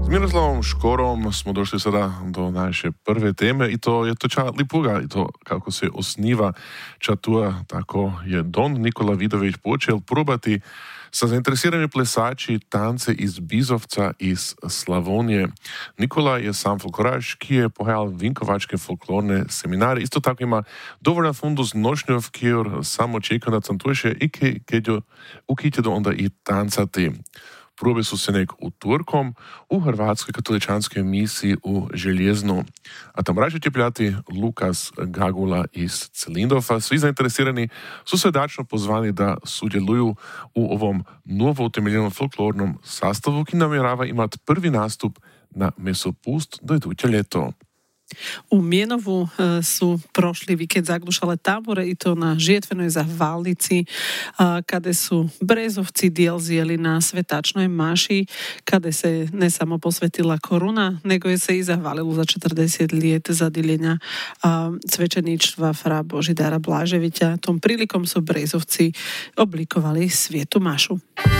S Miroslavom Škorom smo došli sada do naše prve teme i to je toča Lipuga i to kako se osniva čatua, tako je Don Nikola Vidović počel probati sa zainteresirani plesači tance iz Bizovca iz Slavonije. Nikola je sam folkloraš, ki je pohajal vinkovačke folklorne seminare. Isto tako ima dovoljan fundus nošnjov, kjer samo čeka na cantuše i keď do onda i tancati. Probe su se nek u Turkom, u Hrvatskoj katoličanskoj misiji u Željeznu. A tam rađe tepljati Lukas Gagula iz Celindova. Svi zainteresirani su srdačno pozvani da sudjeluju u ovom novo utemeljenom folklornom sastavu, ki namjerava imati prvi nastup na Mesopust do iduće ljeto. U Mienovu su prošli vikend zaglušale tabore i to na Žetvenoj zahvalnici, kada su brezovci dijelzijeli na svetačnoj maši, kada se ne samo posvetila koruna, nego je se i zahvalilo za 40 let zadiljenja svećeništva fra Božidara Blaževića. Tom prilikom su brezovci oblikovali svetu mašu.